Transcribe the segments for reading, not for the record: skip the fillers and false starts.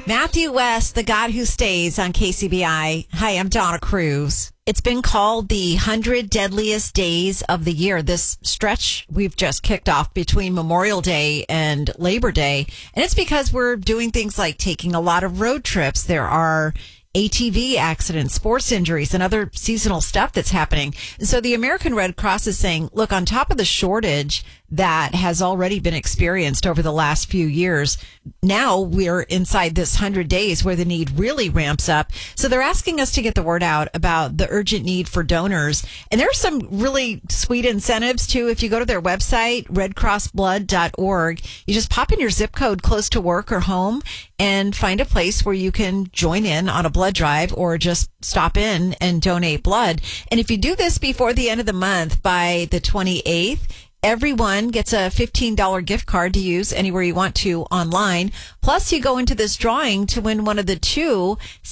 Matthew West, the God Who Stays on KCBI. Hi, I'm Donna Cruz. It's been called the 100 Deadliest Days of the Year. This stretch we've just kicked off between Memorial Day and Labor Day. And it's because we're doing things like taking a lot of road trips. There are ATV accidents, sports injuries, and other seasonal stuff that's happening. So the American Red Cross is saying, look, on top of the shortage that has already been experienced over the last few years, now we're inside this 100 days where the need really ramps up. So they're asking us to get the word out about the urgent need for donors. And there's some really sweet incentives too. If you go to their website, redcrossblood.org, you just pop in your zip code close to work or home and find a place where you can join in on a blood drive or just stop in and donate blood. And if you do this before the end of the month, by the 28th, everyone gets a $15 gift card to use anywhere you want to online. Plus, you go into this drawing to win one of the two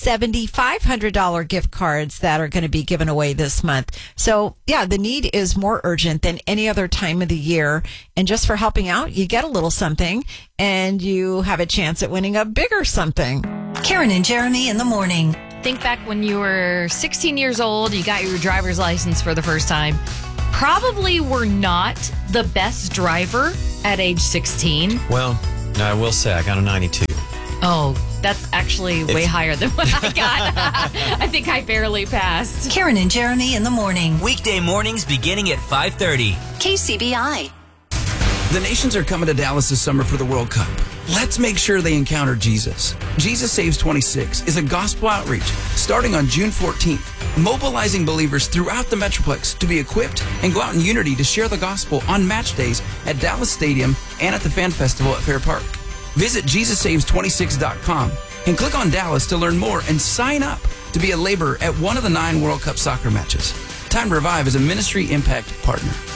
$7,500 gift cards that are going to be given away this month. So, yeah, the need is more urgent than any other time of the year. And just for helping out, you get a little something and you have a chance at winning a bigger something. Karen and Jeremy in the morning. Think back when you were 16 years old, you got your driver's license for the first time. Probably were not the best driver at age 16. Well, I will say I got a 92. Oh, that's actually way higher than what I got. I think I barely passed. Karen and Jeremy in the morning. Weekday mornings beginning at 5:30. KCBI. The nations are coming to Dallas this summer for the World Cup. Let's make sure they encounter Jesus. Jesus Saves 26 is a gospel outreach starting on June 14th, mobilizing believers throughout the Metroplex to be equipped and go out in unity to share the gospel on match days at Dallas Stadium and at the Fan Festival at Fair Park. Visit JesusSaves26.com and click on Dallas to learn more and sign up to be a laborer at one of the 9 World Cup soccer matches. Time to Revive is a ministry impact partner.